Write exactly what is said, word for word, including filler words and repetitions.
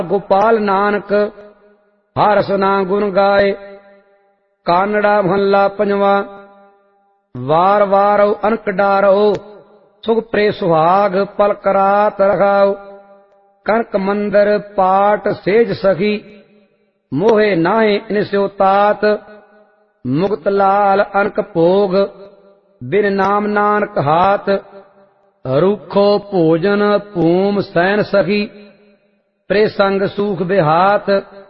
गोपाल नानक हर सुना गुण गाए। कानड़ा महला पंजवा। वार वार अनक डारो सुख प्रे सुहाग पल करात रखाओ। कनक मंदिर पाट सेज सखी मोहे नाहे इनस्यो तात। मुक्त लाल अनक भोग बिन नाम नानक हाथ। रूखो भोजन भूम सैन सखी प्रे संग सूख बिहात।